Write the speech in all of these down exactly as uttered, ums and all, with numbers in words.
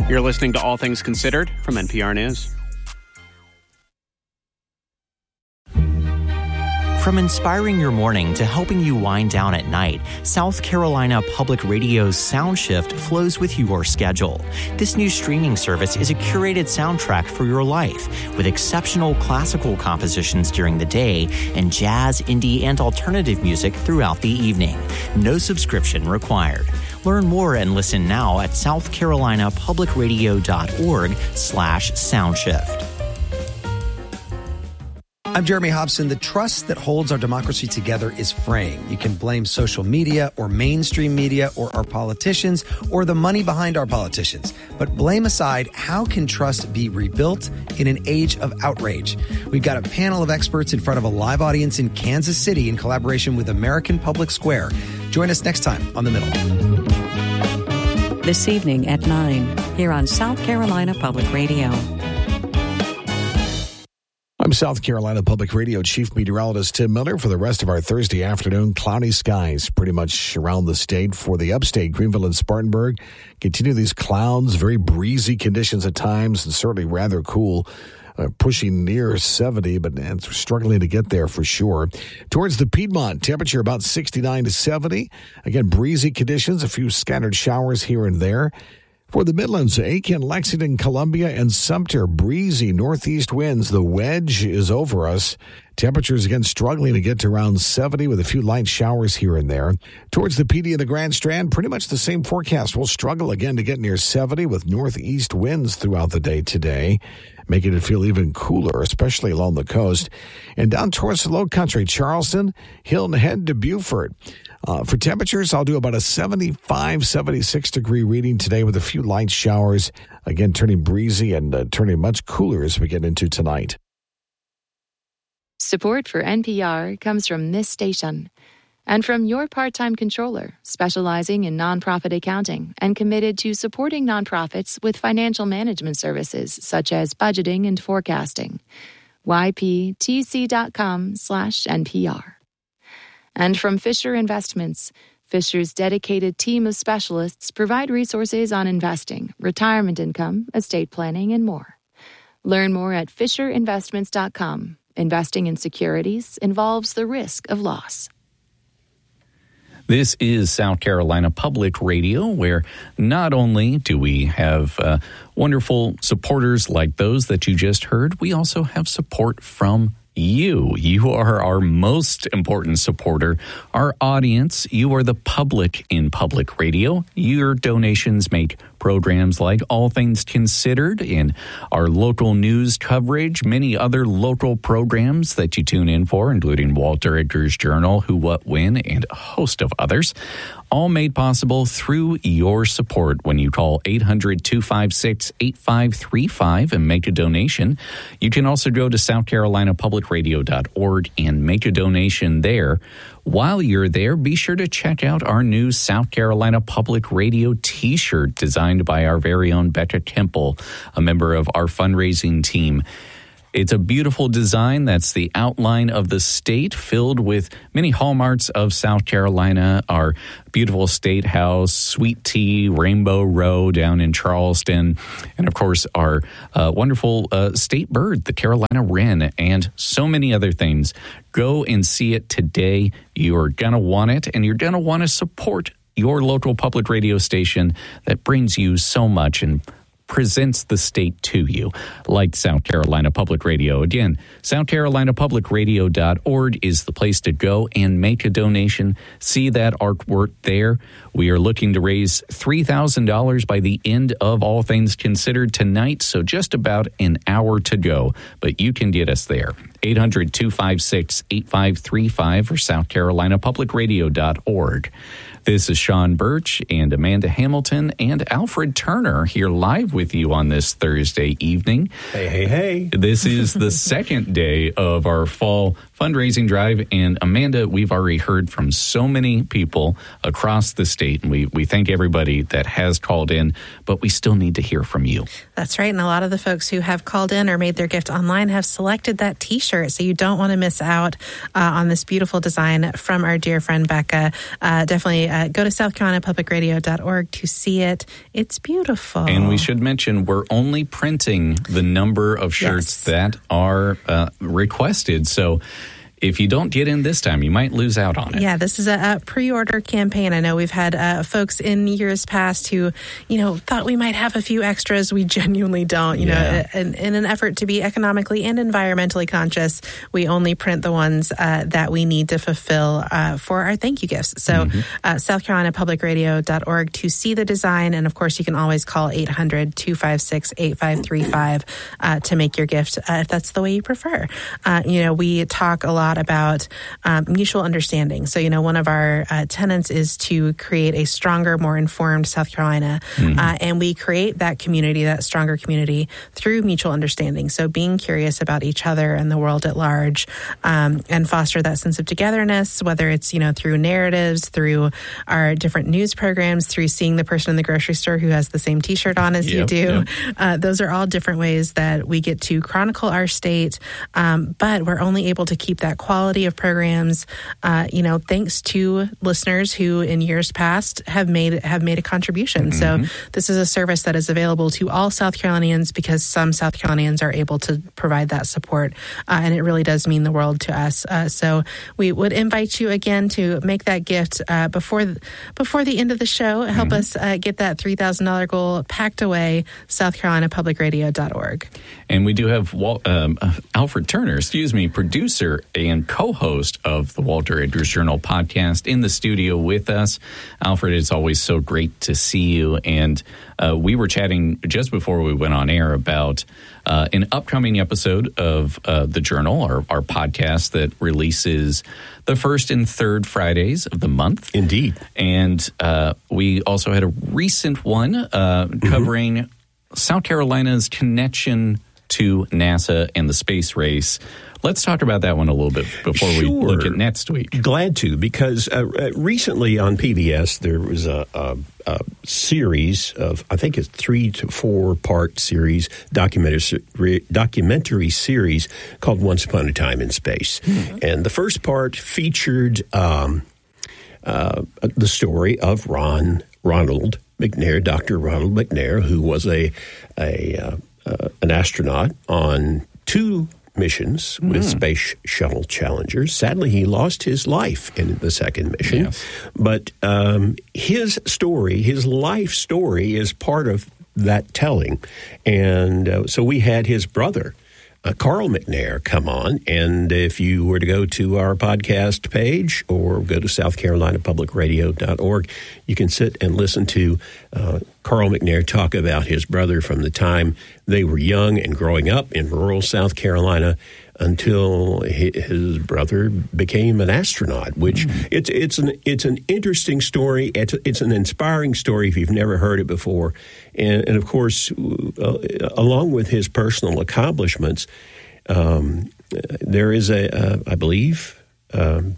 You're listening to All Things Considered from N P R News. From inspiring your morning to helping you wind down at night, South Carolina Public Radio's SoundShift flows with your schedule. This new streaming service is a curated soundtrack for your life, with exceptional classical compositions during the day and jazz, indie, and alternative music throughout the evening. No subscription required. Learn more and listen now at southcarolinapublicradio.org slash soundshift. I'm Jeremy Hobson. The trust that holds our democracy together is fraying. You can blame social media or mainstream media or our politicians or the money behind our politicians. But blame aside, how can trust be rebuilt in an age of outrage? We've got a panel of experts in front of a live audience in Kansas City in collaboration with American Public Square. Join us next time on The Middle. This evening at nine, here on South Carolina Public Radio. I'm South Carolina Public Radio Chief Meteorologist Tim Miller. For the rest of our Thursday afternoon, cloudy skies pretty much around the state. For the upstate, Greenville and Spartanburg, continue these clouds, very breezy conditions at times, and certainly rather cool, uh, pushing near seventy, but uh, struggling to get there for sure. Towards the Piedmont, temperature about sixty-nine to seventy. Again, breezy conditions, a few scattered showers here and there. For the Midlands, Aiken, Lexington, Columbia, and Sumter, breezy northeast winds. The wedge is over us. Temperatures, again, struggling to get to around seventy with a few light showers here and there. Towards the P D and the Grand Strand, pretty much the same forecast. We'll struggle again to get near seventy with northeast winds throughout the day today, making it feel even cooler, especially along the coast. And down towards the low country, Charleston, Hilton Head to Beaufort. Uh, for temperatures, I'll do about a seventy-five, seventy-six degree reading today with a few light showers. Again, turning breezy and uh, turning much cooler as we get into tonight. Support for N P R comes from this station and from your part-time controller, specializing in nonprofit accounting and committed to supporting nonprofits with financial management services such as budgeting and forecasting. yptc.com slash NPR. And from Fisher Investments, Fisher's dedicated team of specialists provide resources on investing, retirement income, estate planning, and more. Learn more at fisher investments dot com. Investing in securities involves the risk of loss. This is South Carolina Public Radio, where not only do we have uh, wonderful supporters like those that you just heard, we also have support from you. You are our most important supporter, our audience. You are the public in public radio. Your donations make programs like All Things Considered in our local news coverage, many other local programs that you tune in for, including Walter Edgar's Journal, Who, What, When, and a host of others, all made possible through your support when you call eight hundred, two five six, eight five three five and make a donation. You can also go to south carolina public radio dot org and make a donation there. While you're there, be sure to check out our new South Carolina Public Radio t-shirt designed by our very own Becca Temple, a member of our fundraising team. It's a beautiful design. That's the outline of the state filled with many hallmarks of South Carolina, our beautiful state house, Sweet Tea, Rainbow Row down in Charleston, and of course our uh, wonderful uh, state bird, the Carolina wren, and so many other things. Go and see it today. You're going to want it, and you're going to want to support your local public radio station that brings you so much and presents the state to you, like South Carolina Public Radio. Again, south carolina public radio dot org is the place to go and make a donation. See that artwork there. We are looking to raise three thousand dollars by the end of All Things Considered tonight, so just about an hour to go, but you can get us there. eight hundred, two five six, eight five three five or south carolina public radio dot org. This is Sean Birch and Amanda Hamilton and Alfred Turner here live with you on this Thursday evening. Hey, hey, hey. This is the second day of our fall fundraising drive. And Amanda, we've already heard from so many people across the state, and we, we thank everybody that has called in, but we still need to hear from you. That's right. And a lot of the folks who have called in or made their gift online have selected that T-shirt. So you don't want to miss out uh, on this beautiful design from our dear friend Becca. Uh, definitely uh, go to south carolina public radio dot org to see it. It's beautiful. And we should mention we're only printing the number of shirts yes. that are uh, requested. So if you don't get in this time, you might lose out on it. Yeah, this is a, a pre-order campaign. I know we've had uh, folks in years past who, you know, thought we might have a few extras. We genuinely don't. You yeah. know, in, in an effort to be economically and environmentally conscious, we only print the ones uh, that we need to fulfill uh, for our thank you gifts. So mm-hmm. uh, south carolina public radio dot org to see the design. And of course, you can always call eight hundred, two five six, eight five three five uh, to make your gift uh, if that's the way you prefer. Uh, you know, we talk a lot about um, mutual understanding. So, you know, one of our uh, tenets is to create a stronger, more informed South Carolina. Mm-hmm. Uh, and we create that community, that stronger community, through mutual understanding. So being curious about each other and the world at large, um, and foster that sense of togetherness, whether it's, you know, through narratives, through our different news programs, through seeing the person in the grocery store who has the same T-shirt on as yep, you do. Yep. Uh, those are all different ways that we get to chronicle our state. Um, but we're only able to keep that quality of programs, uh, you know, thanks to listeners who in years past have made have made a contribution. Mm-hmm. So this is a service that is available to all South Carolinians because some South Carolinians are able to provide that support, uh, and it really does mean the world to us. Uh, so we would invite you again to make that gift uh, before before the end of the show. Help mm-hmm. us uh, get that three thousand dollars goal packed away. south carolina public radio dot org. And we do have Walt, um, uh, Alfred Turner, excuse me, producer and co-host of the Walter Edwards Journal podcast, in the studio with us. Alfred, it's always so great to see you. And uh, we were chatting just before we went on air about uh, an upcoming episode of uh, the Journal, our, our podcast that releases the first and third Fridays of the month. Indeed. And uh, we also had a recent one uh, covering mm-hmm. South Carolina's connection to NASA and the space race. Let's talk about that one a little bit before sure. we look at next week. Glad to, because uh, recently on P B S there was a, a, a series of, I think it's three to four part series, documentary, documentary series called Once Upon a Time in Space. Mm-hmm. And the first part featured um, uh, the story of Ron Ronald McNair, Doctor Ronald McNair, who was a, a uh, uh, an astronaut on two missions with mm. Space Shuttle Challengers. Sadly, he lost his life in the second mission. Yes. But um, his story, his life story, is part of that telling. And uh, so we had his brother, uh, Carl McNair, come on. And if you were to go to our podcast page or go to south carolina public radio dot org, you can sit and listen to uh, Carl McNair talk about his brother from the time they were young and growing up in rural South Carolina until his brother became an astronaut, which mm. it's it's an it's an interesting story. It's, it's an inspiring story if you've never heard it before. And, and of course, uh, along with his personal accomplishments, um, there is a, uh, I believe, um,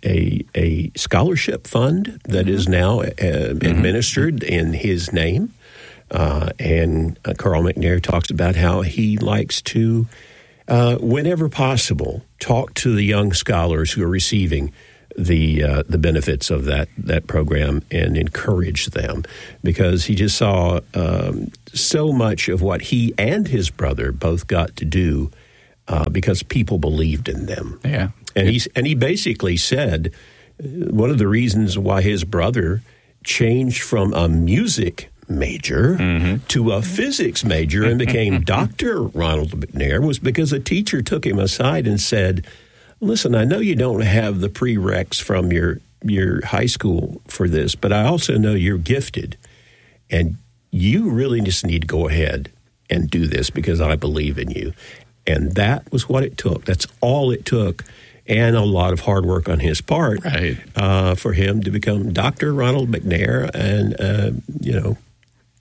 a a scholarship fund that mm-hmm. is now uh, mm-hmm. administered in his name. Uh, and uh, Carl McNair talks about how he likes to, uh, whenever possible, talk to the young scholars who are receiving the uh, the benefits of that, that program and encourage them, because he just saw um, so much of what he and his brother both got to do uh, because people believed in them. Yeah. And he's and he basically said one of the reasons why his brother changed from a music major mm-hmm. to a physics major and became Doctor Ronald McNair was because a teacher took him aside and said, "Listen, I know you don't have the prereqs from your your high school for this, but I also know you're gifted, and you really just need to go ahead and do this because I believe in you." And that was what it took. That's all it took. And a lot of hard work on his part right. uh, for him to become Doctor Ronald McNair and, uh, you know,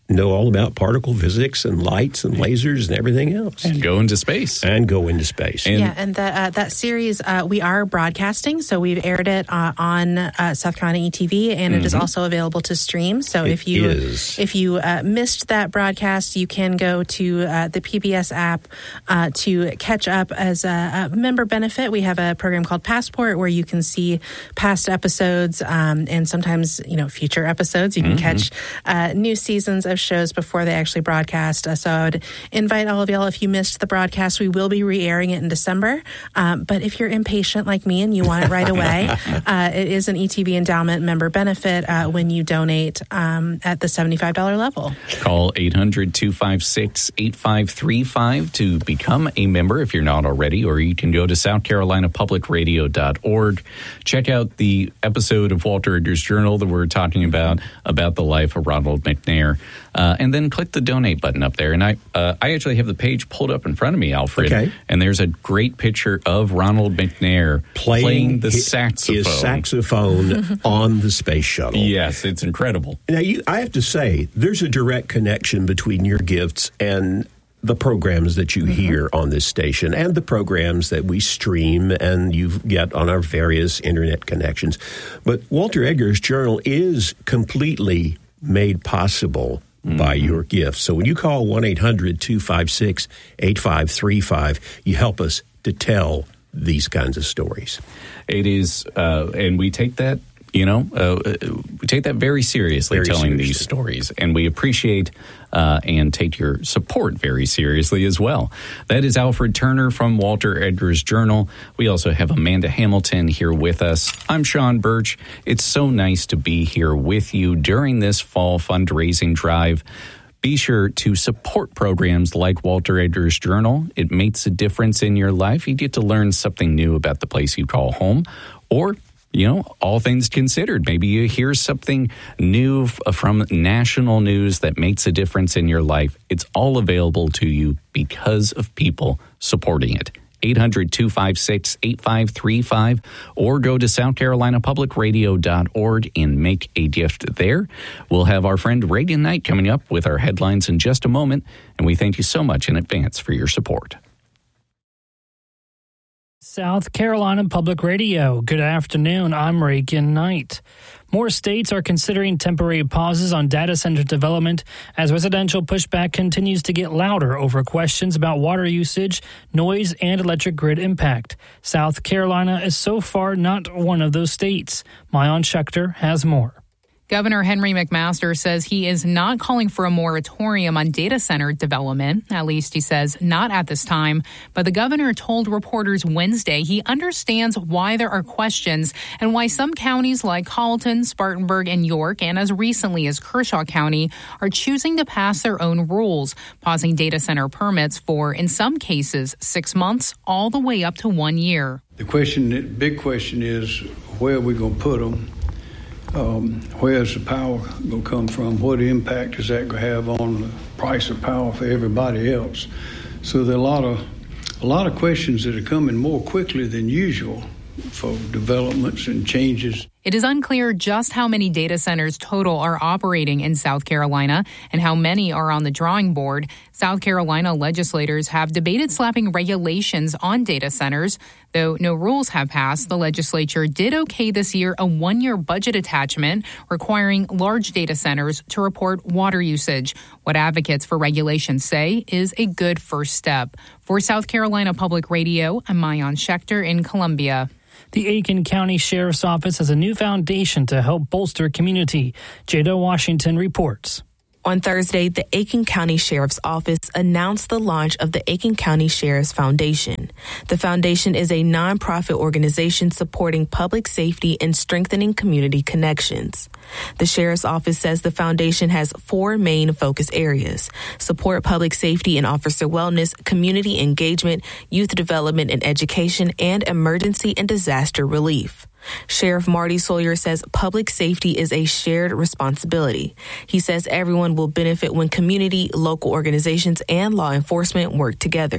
know all about particle physics and lights and lasers and everything else. And go into space. And go into space. And yeah, and that, uh, that series, uh, we are broadcasting, so we've aired it uh, on uh, South Carolina E T V, and mm-hmm. it is also available to stream. So it if you is. if you uh, missed that broadcast, you can go to uh, the P B S app uh, to catch up as a, a member benefit. We have a program called Passport where you can see past episodes um, and sometimes, you know, future episodes. You can mm-hmm. catch uh, new seasons of shows before they actually broadcast. Uh, so I would invite all of y'all, if you missed the broadcast, we will be re-airing it in December. Um, but if you're impatient like me and you want it right away, uh, it is an E T V endowment member benefit uh, when you donate um, at the seventy-five dollars level. Call eight hundred, two five six, eight five three five to become a member if you're not already, or you can go to south carolina public radio dot org. Check out the episode of Walter Edgar's Journal that we're talking about, about the life of Ronald McNair. Uh, and then click the donate button up there. And I uh, I actually have the page pulled up in front of me, Alfred. Okay. And there's a great picture of Ronald McNair playing, playing the his, saxophone. His saxophone on the space shuttle. Yes, it's incredible. Now, you, I have to say, there's a direct connection between your gifts and the programs that you mm-hmm. hear on this station and the programs that we stream and you get on our various internet connections. But Walter Edgar's Journal is completely made possible mm-hmm. by your gifts. So when you call one eight hundred, two five six, eight five three five, you help us to tell these kinds of stories. It is, uh, and we take that, you know, uh, we take that very seriously, very telling seriously. these stories, and we appreciate uh, and take your support very seriously as well. That is Alfred Turner from Walter Edgar's Journal. We also have Amanda Hamilton here with us. I'm Sean Birch. It's so nice to be here with you during this fall fundraising drive. Be sure to support programs like Walter Edgar's Journal. It makes a difference in your life. You get to learn something new about the place you call home, or you know, all things considered, maybe you hear something new f- from national news that makes a difference in your life. It's all available to you because of people supporting it. eight hundred, two five six, eight five three five, or go to south carolina public radio dot org and make a gift there. We'll have our friend Reagan Knight coming up with our headlines in just a moment, and we thank you so much in advance for your support. South Carolina Public Radio. Good afternoon. I'm Reagan Knight. More states are considering temporary pauses on data center development as residential pushback continues to get louder over questions about water usage, noise, and electric grid impact. South Carolina is so far not one of those states. Maayan Schechter has more. Governor Henry McMaster says he is not calling for a moratorium on data center development. At least he says not at this time. But the governor told reporters Wednesday he understands why there are questions and why some counties like Colleton, Spartanburg, and York, and as recently as Kershaw County, are choosing to pass their own rules, pausing data center permits for, in some cases, six months all the way up to one year. The question, the big question is, where are we going to put them? Um, where's the power going to come from? What impact is that going to have on the price of power for everybody else? So there are a lot of a lot of questions that are coming more quickly than usual for developments and changes. It is unclear just how many data centers total are operating in South Carolina and how many are on the drawing board. South Carolina legislators have debated slapping regulations on data centers. Though no rules have passed, the legislature did okay this year a one-year budget attachment requiring large data centers to report water usage. What advocates for regulation say is a good first step. For South Carolina Public Radio, I'm Maayan Schechter in Columbia. The Aiken County Sheriff's Office has a new foundation to help bolster community. Jada Washington reports. On Thursday, the Aiken County Sheriff's Office announced the launch of the Aiken County Sheriff's Foundation. The foundation is a nonprofit organization supporting public safety and strengthening community connections. The Sheriff's Office says the foundation has four main focus areas: support public safety and officer wellness, community engagement, youth development and education, and emergency and disaster relief. Sheriff Marty Sawyer says public safety is a shared responsibility. He says everyone will benefit when community, local organizations, and law enforcement work together.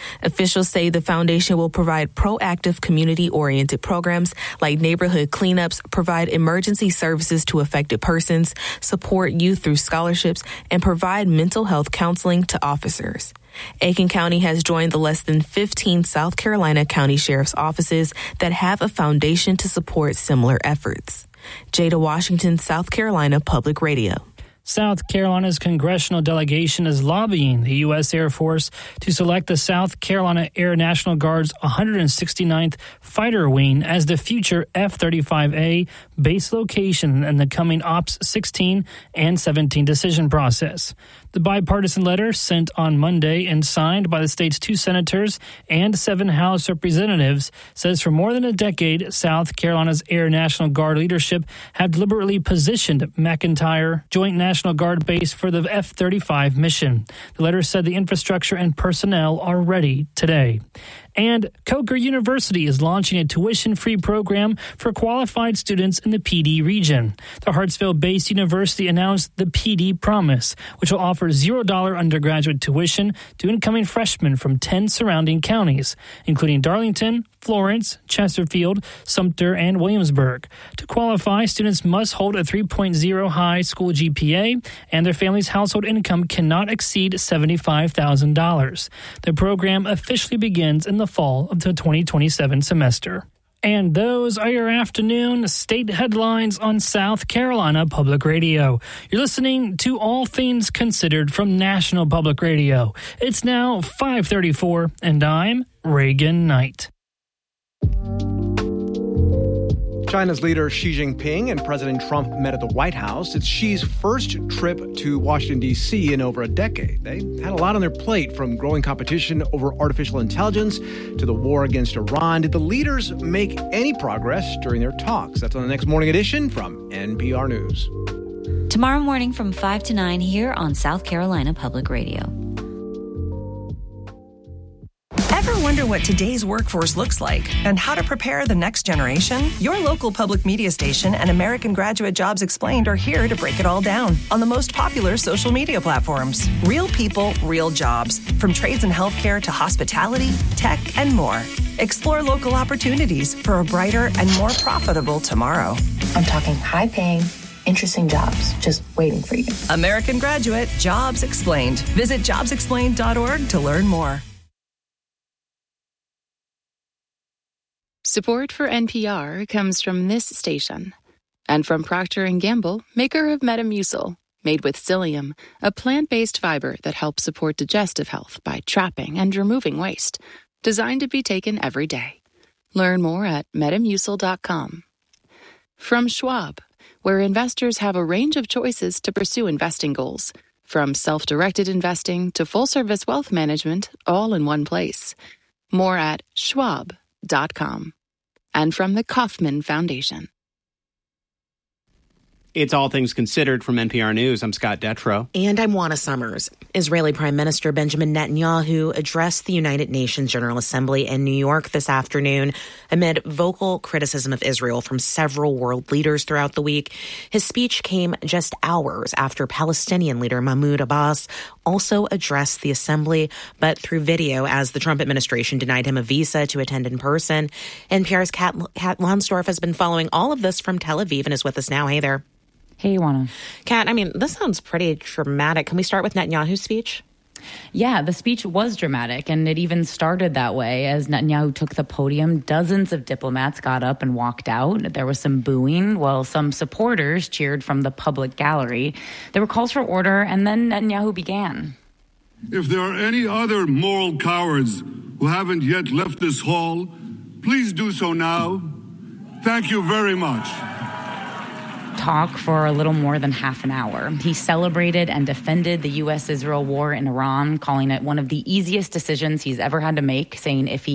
Officials say the foundation will provide proactive community-oriented programs like neighborhood cleanups, provide emergency services to affected persons, support youth through scholarships, and provide mental health counseling to officers. Aiken County has joined the less than fifteen South Carolina County Sheriff's offices that have a foundation to support similar efforts. Jada Washington, South Carolina Public Radio. South Carolina's congressional delegation is lobbying the U S Air Force to select the South Carolina Air National Guard's one hundred sixty-ninth Fighter Wing as the future F thirty-five A base location in the coming Ops sixteen and seventeen decision process. The bipartisan letter sent on Monday and signed by the state's two senators and seven House representatives says for more than a decade, South Carolina's Air National Guard leadership have deliberately positioned McEntire Joint National Guard Base for the F thirty-five mission. The letter said the infrastructure and personnel are ready today. And Coker University is launching a tuition-free program for qualified students in the P D region. The Hartsville-based university announced the P D Promise, which will offer zero dollars undergraduate tuition to incoming freshmen from ten surrounding counties, including Darlington, Florence, Chesterfield, Sumter, and Williamsburg. To qualify, students must hold a three point oh high school G P A, and their family's household income cannot exceed seventy-five thousand dollars. The program officially begins in the fall of the twenty twenty-seven semester. And those are your afternoon state headlines on South Carolina Public Radio. You're listening to All Things Considered from National Public Radio. It's now five thirty-four, and I'm Reagan Knight. China's leader Xi Jinping and President Trump met at the White House. It's Xi's first trip to Washington, D C in over a decade. They had a lot on their plate, from growing competition over artificial intelligence to the war against Iran. Did the leaders make any progress during their talks? That's on the next Morning Edition from N P R News. Tomorrow morning from five to nine here on South Carolina Public Radio. Ever wonder what today's workforce looks like and how to prepare the next generation? Your local public media station and American Graduate Jobs Explained are here to break it all down on the most popular social media platforms. Real people, real jobs, from trades and healthcare to hospitality, tech, and more. Explore local opportunities for a brighter and more profitable tomorrow. I'm talking high-paying, interesting jobs just waiting for you. American Graduate Jobs Explained. Visit jobs explained dot org to learn more. Support for N P R comes from this station and from Procter and Gamble, maker of Metamucil, made with psyllium, a plant-based fiber that helps support digestive health by trapping and removing waste, designed to be taken every day. Learn more at metamucil dot com. From Schwab, where investors have a range of choices to pursue investing goals, from self-directed investing to full-service wealth management, all in one place. More at schwab dot com. And from the Kauffman Foundation. It's All Things Considered from N P R News. I'm Scott Detrow. And I'm Juana Summers. Israeli Prime Minister Benjamin Netanyahu addressed the United Nations General Assembly in New York this afternoon amid vocal criticism of Israel from several world leaders throughout the week. His speech came just hours after Palestinian leader Mahmoud Abbas also addressed the assembly, but through video, as the Trump administration denied him a visa to attend in person. N P R's Kat, Kat Lonsdorf has been following all of this from Tel Aviv and is with us now. Hey there. Hey, Juana. Kat, I mean, this sounds pretty dramatic. Can we start with Netanyahu's speech? Yeah, the speech was dramatic, and it even started that way. As Netanyahu took the podium, dozens of diplomats got up and walked out. There was some booing, while some supporters cheered from the public gallery. There were calls for order, and then Netanyahu began. If there are any other moral cowards who haven't yet left this hall, please do so now. Thank you very much. Talk for a little more than half an hour. He celebrated and defended the U S Israel war in Iran, calling it one of the easiest decisions he's ever had to make, saying if he